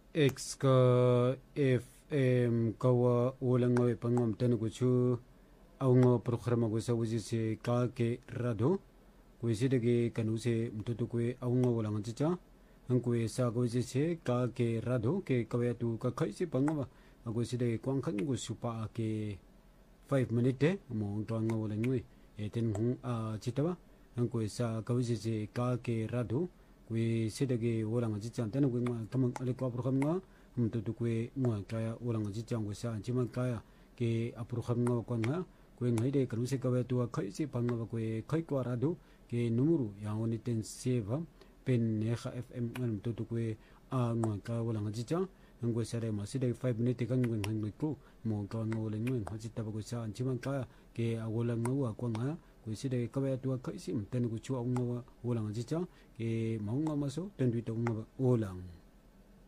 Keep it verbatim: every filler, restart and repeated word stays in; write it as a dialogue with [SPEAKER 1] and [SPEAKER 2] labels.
[SPEAKER 1] X ka F M kawa ulang ngawe pangom tenu kuchu au ngo programa ko sa wuji se ka ke rado ko se de ke kanu se mtutu ko au ngo ulang chicha ang ko sa ko se se ka ke rado ke kawe tu ka khai se pangoma ko se de kwang khan ko supa ke five minute mo to ngo ulang ngwe e ten hu a chitawa ang ko sa ko se se ka ke rado we sedage wolang ji chan tan we ma tamang ale ko program nga um tu tu we ngwa kaya wolang ji chang we sa ji man kaya ke a program nga ko nga ko ngai de karu se ka we tu khai se pang nga ko khai ko ra do ke numero ya oni ten seva pen ne kha fm um tu tu we a ngwa ka wolang ji chang ngwe sa re ma sedage five minute kan ngwe ngai ko mo ka nga wolang ngwe ha ji ta ba ko sa ji man kaya ke a wolang nga ko nga ko si de ka we tu khai se ten ku chu ong nga wolang ji chang ke mong nga ma so ten tu tu nga wolang